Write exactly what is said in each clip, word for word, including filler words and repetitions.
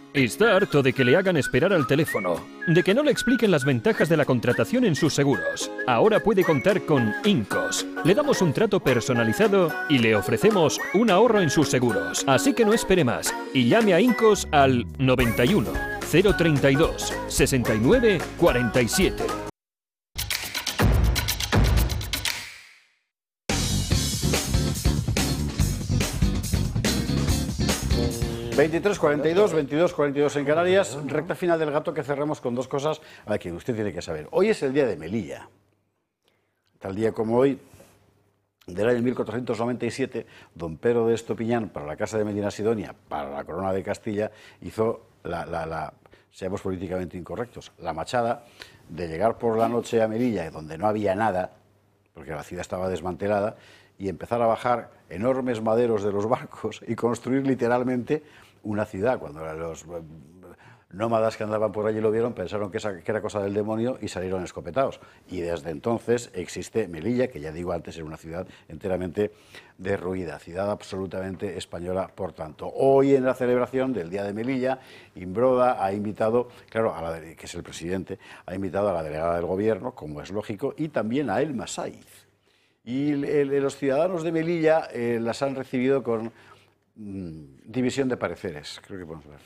Está harto de que le hagan esperar al teléfono, de que no le expliquen las ventajas de la contratación en sus seguros. Ahora puede contar con Incos. Le damos un trato personalizado y le ofrecemos un ahorro en sus seguros. Así que no espere más y llame a Incos al noventa y uno, cero treinta y dos, sesenta y nueve, cuarenta y siete. veintitrés cuarenta y dos, veintidós cuarenta y dos en Canarias, recta final del gato que cerramos con dos cosas a que usted tiene que saber. Hoy es el día de Melilla. Tal día como hoy, del año mil cuatrocientos noventa y siete, don Pedro de Estopiñán, para la Casa de Medina Sidonia, para la Corona de Castilla, hizo la, la, la, seamos políticamente incorrectos, la machada de llegar por la noche a Melilla, donde no había nada, porque la ciudad estaba desmantelada, y empezar a bajar enormes maderos de los barcos y construir literalmente una ciudad. Cuando los nómadas que andaban por allí lo vieron, pensaron que, esa, que era cosa del demonio y salieron escopetados. Y desde entonces existe Melilla, que ya digo antes era una ciudad enteramente derruida, ciudad absolutamente española, por tanto. Hoy en la celebración del Día de Melilla, Imbroda ha invitado, claro, a la, que es el presidente, ha invitado a la delegada del gobierno, como es lógico, y también a Elma Saiz. Y los ciudadanos de Melilla eh, las han recibido con mmm, división de pareceres. Creo que podemos ver.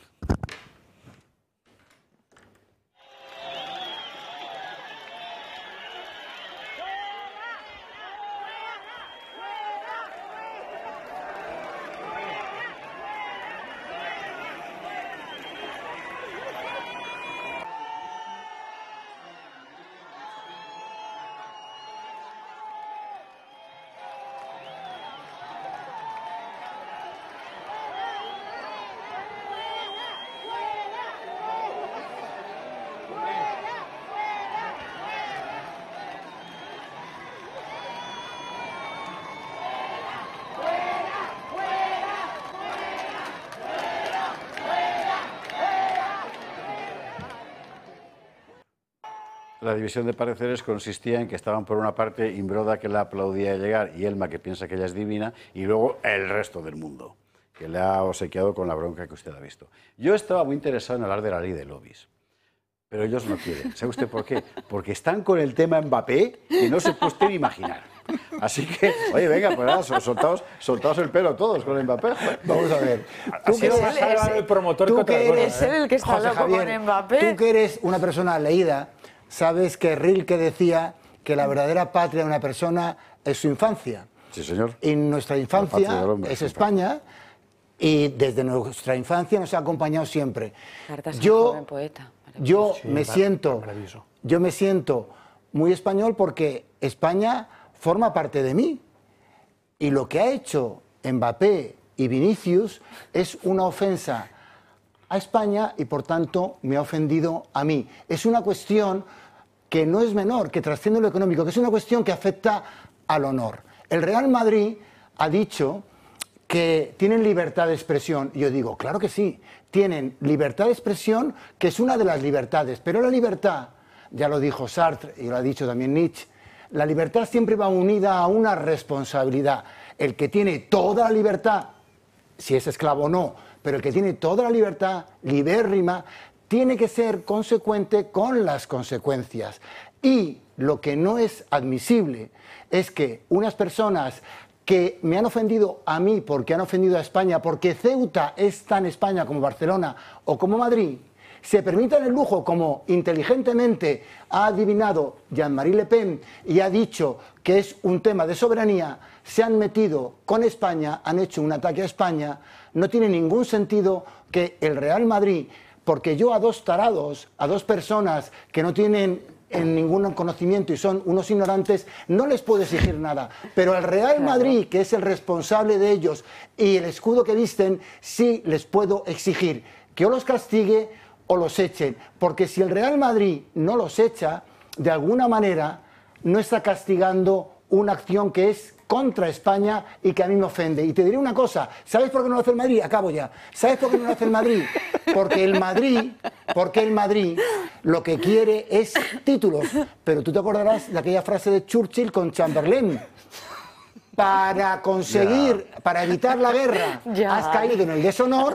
La división de pareceres consistía en que estaban por una parte Imbroda, que la aplaudía llegar, y Elma, que piensa que ella es divina, y luego el resto del mundo, que le ha obsequiado con la bronca que usted ha visto. Yo estaba muy interesado en hablar de la ley de lobbies, pero ellos no quieren. ¿Sabe usted por qué? Porque están con el tema Mbappé que no se puede usted imaginar. Así que, oye, venga, pues nada, soltaos, soltaos el pelo todos con Mbappé. Vamos a ver. Tú que eres el promotor tú que eres ¿eh? el que está José loco Javier, con Mbappé. Tú que eres una persona leída, sabes que Rilke decía que la verdadera patria de una persona es su infancia. Sí, señor. Y nuestra infancia hombre, es España, y desde nuestra infancia nos ha acompañado siempre. Cartas yo, joven poeta. Yo, sí, me mar siento, maravilloso. yo me siento muy español porque España forma parte de mí. Y lo que ha hecho Mbappé y Vinicius es una ofensa a España y, por tanto, me ha ofendido a mí. Es una cuestión que no es menor, que trasciende lo económico, que es una cuestión que afecta al honor. El Real Madrid ha dicho que tienen libertad de expresión. Y yo digo, claro que sí, tienen libertad de expresión, que es una de las libertades. Pero la libertad, ya lo dijo Sartre y lo ha dicho también Nietzsche, la libertad siempre va unida a una responsabilidad. El que tiene toda la libertad, si es esclavo o no, pero el que tiene toda la libertad, libérrima, tiene que ser consecuente con las consecuencias. Y lo que no es admisible es que unas personas que me han ofendido a mí porque han ofendido a España, porque Ceuta es tan España como Barcelona o como Madrid, se permitan el lujo, como inteligentemente ha adivinado Jean-Marie Le Pen y ha dicho que es un tema de soberanía, se han metido con España, han hecho un ataque a España. No tiene ningún sentido que el Real Madrid, porque yo a dos tarados, a dos personas que no tienen en ningún conocimiento y son unos ignorantes, no les puedo exigir nada. Pero al Real Madrid, que es el responsable de ellos, y el escudo que visten, sí les puedo exigir que o los castigue o los echen. Porque si el Real Madrid no los echa, de alguna manera no está castigando una acción que es contra España y que a mí me ofende. Y te diré una cosa, ¿sabes por qué no lo hace el Madrid? Acabo ya. ¿Sabes por qué no lo hace el Madrid? Porque el Madrid, porque el Madrid lo que quiere es títulos. Pero tú te acordarás de aquella frase de Churchill con Chamberlain. Para conseguir, yeah. para evitar la guerra, yeah. has caído en el deshonor,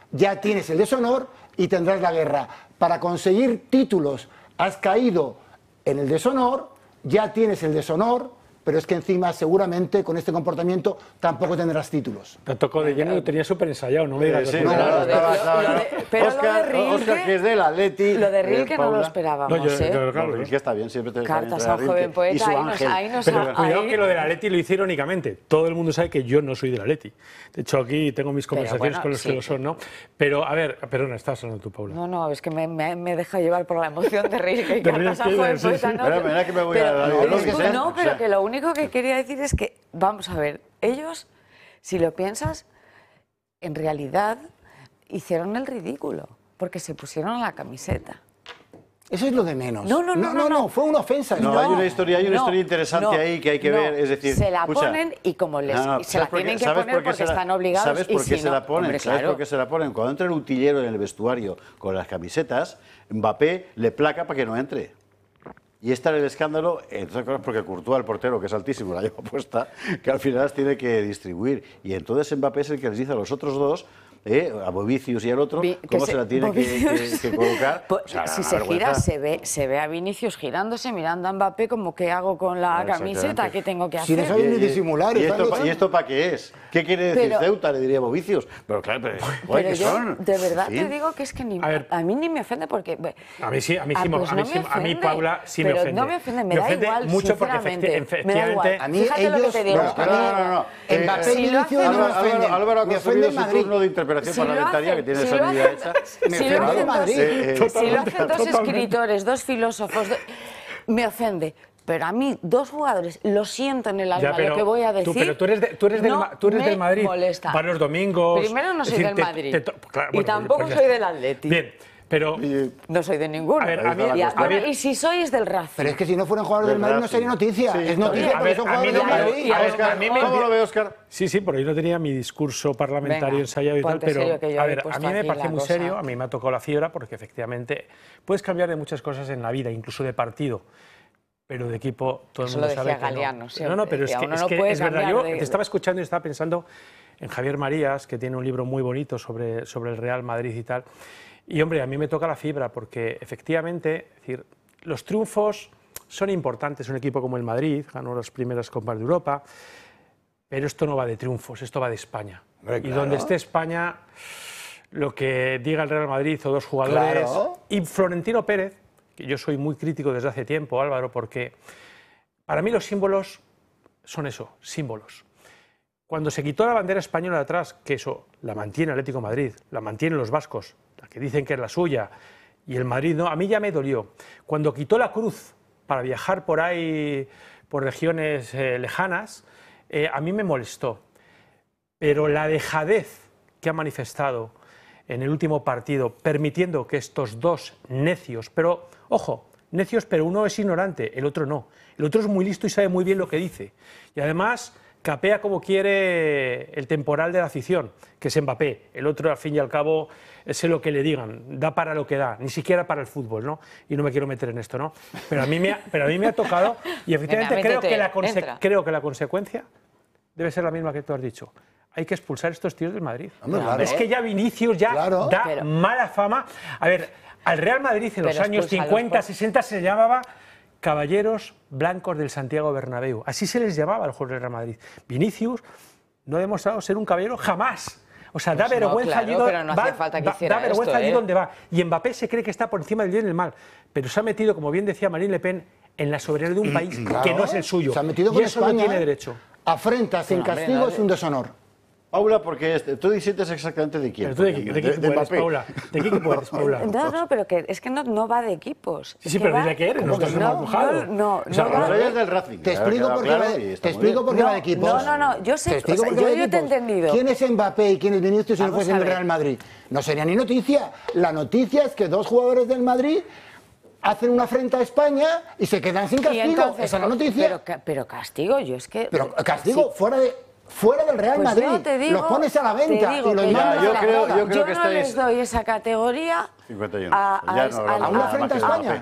ya tienes el deshonor y tendrás la guerra. Para conseguir títulos has caído en el deshonor, ya tienes el deshonor, pero es que encima seguramente con este comportamiento tampoco tendrás títulos. Te tocó de lleno, lo tenía súper ensayado, no me digas. Sí, que no, no. no, estaba, estaba, lo no. de- pero Oscar, lo de Rilke- Oscar, que es del Atleti. Lo de eh, Rilke no lo Paula. esperábamos, No, yo- ¿eh? yo- claro, No, Rilke está bien, siempre te Cartas está a un bien, joven Rilke poeta, y su ahí nos- ángel. ahí nos Pero ha- cuidado ahí- que lo del Atleti lo hice irónicamente. Todo el mundo sabe que yo no soy del Atleti. De hecho, aquí tengo mis conversaciones bueno, con los sí. que lo son, ¿no? Pero, a ver, perdona, estás hablando tú, Paula. No, no, es que me, me, me deja llevar por la emoción de Rilke. y De Cartas a Rilke, joven sí, poeta, sí. no, Pero, pero- mira que me voy a pero- la no, biológica, no, o pero sea. que lo único que quería decir es que, vamos a ver, ellos, si lo piensas, en realidad hicieron el ridículo, porque se pusieron la camiseta. Eso es lo de menos. No, no, no, no, no, no. fue una ofensa. No, esto. hay una historia, hay una no, historia interesante no, ahí que hay que no. ver, es decir, se la escucha. ponen y como les No, no, se la ¿sabes por qué- tienen que sabes poner por qué porque se la- están obligados. ¿Sabes y por qué si se no, la ponen? hombre, ¿Sabes claro. por qué se la ponen? Cuando entra el utillero en el vestuario con las camisetas, Mbappé le placa para que no entre. Y está en el escándalo, entonces, claro, porque Courtois, el portero, que es altísimo, la lleva puesta, que al final las tiene que distribuir. Y entonces Mbappé es el que les dice a los otros dos, eh, a Bovicius y al otro, Vi- que cómo se- se, la tiene que, Bovicius. que- que colocar. Pues, O sea, si una se vergüenza. gira, se ve, se ve a Vinicius girándose, mirando a Mbappé como ¿qué hago con la Claro, camiseta? exactamente. ¿Qué tengo que Si hacer? no sabe ni disimular. ¿Y están esto, pa- luchando. ¿Y esto para qué es? ¿Qué quiere decir Pero- Ceuta? Le diría Bovicius. Pero claro, pero, guay, Pero ¿qué yo, son? de verdad Sí. te digo que es que ni, A ver. a mí ni me ofende porque... bueno, A mí sí, a mí ah, sí, pues a mí no sí- me a mí ofende, Paula sí me pero ofende. no me ofende, me, Me da ofende igual, mucho porque sinceramente, efecti- me da igual. efectivamente- A mí Fíjate lo que ellos- te digo. no, No, no, no, no. En Eh, Mbappé si y lo Vinicius hacen- no me Álvaro, Álvaro, ofenden. Álvaro ha Me consumido ofende su Madrid. turno de interpretación Si lo parlamentaria hacen- que tiene si esa lo medida hacen- hecha. Me si lo ofende hacen Madrid. dos- Eh, eh, si lo Totalmente, hacen dos totalmente. escritores, dos filósofos, do- me ofende. Pero a mí, dos jugadores, lo siento en el alma Ya, pero lo que voy a decir. Tú, pero tú eres, de- tú eres, del, no Ma- tú eres me del Madrid. molesta. Para los domingos. Primero no es soy decir, del te- Madrid. te to- claro, y bueno, tampoco pues ya soy está. del Atleti. Bien, pero. No soy de ninguno. A ver, a mí- Y a- a bueno, ver- y si soy es del Racing. Pero es que si no fueran jugadores del Madrid no sería noticia. Sí, es está noticia bien. porque A ver, son a mí jugadores no del me- Madrid. y a ver, Óscar, a mí ¿cómo me- lo ve, Óscar? Sí, sí, porque yo no tenía mi discurso parlamentario Venga, ensayado y tal, ponte pero serio, que yo a he ver, a puesto mí me aquí parece la muy cosa. serio, a mí me ha tocado la fibra porque efectivamente puedes cambiar de muchas cosas en la vida, incluso de partido, pero de equipo todo el Eso mundo lo sabe decía que no. Galeano No, siempre, no, pero es decía, que uno es, no que puede es verdad. cambiar Yo de- te estaba escuchando y estaba pensando en Javier Marías, que tiene un libro muy bonito sobre, sobre el Real Madrid y tal. Y hombre, a mí me toca la fibra porque efectivamente, es decir, los triunfos son importantes. Un equipo como el Madrid ganó las primeras Copas de Europa, pero esto no va de triunfos, esto va de España. Hombre, Y claro. donde esté España, lo que diga el Real Madrid o dos jugadores. Claro. Y Florentino Pérez, que yo soy muy crítico desde hace tiempo, Álvaro, porque para mí los símbolos son eso, símbolos. Cuando se quitó la bandera española de atrás, que eso la mantiene Atlético de Madrid, la mantienen los vascos, la que dicen que es la suya, y el Madrid no, a mí ya me dolió. Cuando quitó la cruz para viajar por ahí, por regiones eh, lejanas, eh, a mí me molestó. Pero la dejadez que ha manifestado en el último partido, permitiendo que estos dos necios, pero ojo, necios, pero uno es ignorante, el otro no. El otro es muy listo y sabe muy bien lo que dice. Y además capea como quiere el temporal de la afición, que es Mbappé. El otro, al fin y al cabo, sé lo que le digan, da para lo que da, ni siquiera para el fútbol, ¿no? Y no me quiero meter en esto, ¿no? Pero a mí me ha, pero a mí me ha tocado y efectivamente Venga, creo, métete, que la conse- entra. creo que la consecuencia debe ser la misma que tú has dicho. Hay que expulsar a estos tíos del Madrid. Hombre, claro. Es que ya Vinicius ya Claro. da Pero- mala fama. A ver, al Real Madrid en los Pero años expúlsalos cincuenta, por- sesenta se llamaba Caballeros Blancos del Santiago Bernabéu. Así se les llamaba al jugador del Real Madrid. Vinicius no ha demostrado ser un caballero jamás. O sea, da Pues no, vergüenza claro, allí donde pero no hacía falta que da- hiciera da vergüenza esto, allí ¿eh? donde va. Y Mbappé se cree que está por encima del bien y del mal. Pero se ha metido, como bien decía Marine Le Pen, en la soberanía de un país que Claro, no es el suyo. Se ha metido y con eso España. no tiene derecho. Afrenta sin hombre, castigo no, es un deshonor. Paula, porque este, tú disientes exactamente de quién. Pero tú de, qué- de qué equipo eres, Mbappé. Paula. ¿De qué equipo eres, Paula? No, no, pero que es que no, no va de equipos. Sí, sí, Es pero va- dile que eres, ¿Cómo nosotros que hemos no? mojado. No, no, O sea, no los va- Pero ella es del Racing. Te ya ha explico quedado por qué claro va y de, está te muy explico bien. por qué va de No, equipos. no, no, no, yo sé, Te explico o sea, por qué yo- va de yo te he equipos. entendido. ¿Quién es Mbappé y quién es Vinicius si no Vamos fuesen a del ver. Real Madrid? No sería ni noticia. La noticia es que dos jugadores del Madrid hacen una afrenta a España y se quedan sin Y castigo. entonces, Esa es la noticia. Pero, ca- pero castigo, yo es que... Pero castigo Sí. fuera de fuera del Real Pues Madrid. yo te digo, los pones a la te venta digo y los que mandas Ya, a yo la creo- grada. yo creo yo que no estáis- les doy esa categoría cincuenta y uno. a, a, Ya no a- hablamos ¿A una nada afrenta a más que de España? Mbappé.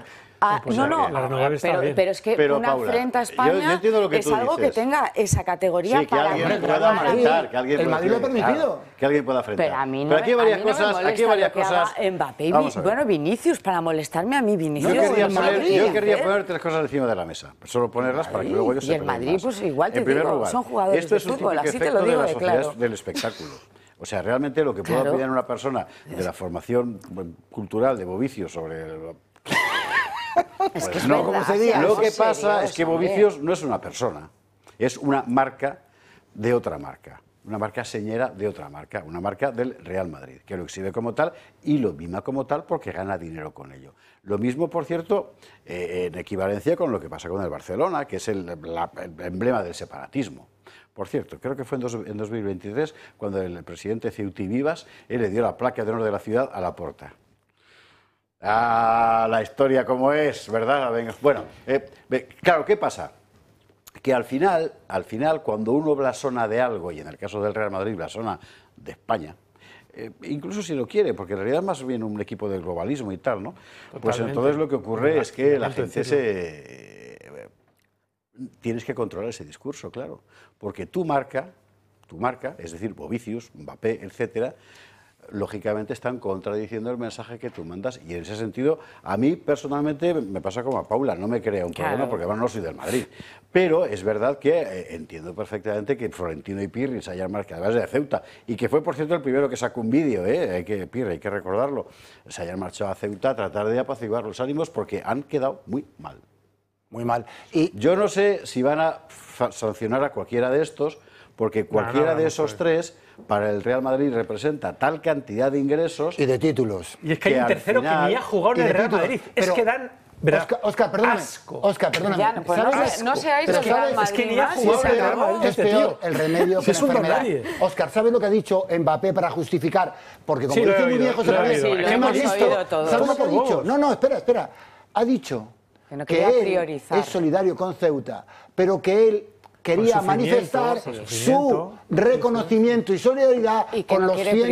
Ah, pues no, la- no, la renovable está pero, bien. pero es que Pero, una Paula, afrenta a yo- España yo entiendo lo que es tú algo que dices. tenga esa categoría Sí, que para alguien mí, pueda para mí. afrentar, que alguien El pueda- Madrid lo ha permitido. claro, que alguien pueda afrentar. Pero a mí no, Pero aquí hay me- varias a mí no me cosas, aquí hay molesta varias lo que cosas. haga Mbappé y Vamos a ver. bueno, Vinicius, para molestarme a mí, Vinicius. Yo querría, no sé lo poner, que quiere yo querría hacer. poner tres cosas encima de la mesa, solo ponerlas para que luego ellos Y se el peleen Madrid, más. pues igual te En primer digo, lugar, son jugadores esto de es un fútbol, típico así te efecto lo digo de la de sociedad claro. del espectáculo. O sea, realmente lo que puede Claro. opinar una persona de la formación cultural de Bovicius sobre el... Es que Pues es no, verdad, como se diga. lo seamos que pasa serios, es que hombre. Bovicius no es una persona, es una marca de otra marca, una marca señera de otra marca, una marca del Real Madrid, que lo exhibe como tal y lo mima como tal porque gana dinero con ello. Lo mismo, por cierto, eh, en equivalencia con lo que pasa con el Barcelona, que es el, la- el emblema del separatismo. Por cierto, creo que fue en, dos, en dos mil veintitrés cuando el presidente Ceutí Vivas él le dio la placa de honor de la ciudad a Laporta. Ah, la historia como es, ¿verdad? Venga. Bueno, eh, ve- claro, ¿qué pasa? Que al final, al final, cuando uno blasona de algo, y en el caso del Real Madrid blasona de España, eh, incluso si lo quiere, porque en realidad es más bien un equipo del globalismo y tal, ¿no? Pues Totalmente. entonces lo que ocurre es que la Lamento gente decirlo. se... eh, tienes que controlar ese discurso, claro, porque tu marca, tu marca, es decir, Bovicius, Mbappé, etcétera, lógicamente están contradiciendo el mensaje que tú mandas y en ese sentido a mí personalmente me pasa como a Paula, no me crea un problema Claro. porque bueno, no soy del Madrid, pero es verdad que eh, entiendo perfectamente que Florentino y Pirri se hayan marcado, además de Ceuta, y que fue por cierto el primero que sacó un vídeo, ¿eh? hay que, Pirri, hay que recordarlo, se hayan marchado a Ceuta a tratar de apaciguar los ánimos porque han quedado muy mal. Muy mal. Y Yo no sé si van a fa- sancionar a cualquiera de estos, porque cualquiera no, de no, esos no. tres para el Real Madrid representa tal cantidad de ingresos. y de títulos. Y es que hay que un al tercero final- que ni ha jugado y en de el Real títulos. Madrid. Pero, es que dan... ¿verdad? Oscar, Oscar, perdóname. Asco. Oscar, perdóname. Ya, pues no ¿Sabes? se- no seáis Pero el Real ¿sabes? Madrid Es que ni ha más, jugado se en el acabó. Real Madrid. Es peor el remedio Si que es la un don enfermedad. nadie. Oscar, ¿sabes lo que ha dicho Mbappé para justificar? Porque como Sí, lo he dice muy oído, bien José lo he Manuel, oído. Sí, lo ¿qué hemos hemos visto? oído todos. ¿Sabes lo que ha Por dicho? vos. No, no, espera, espera. Ha dicho Que no que quería él priorizar. es solidario con Ceuta, pero que él quería Por sufrimiento, manifestar por su sufrimiento. reconocimiento y solidaridad Y que con no los quiere cien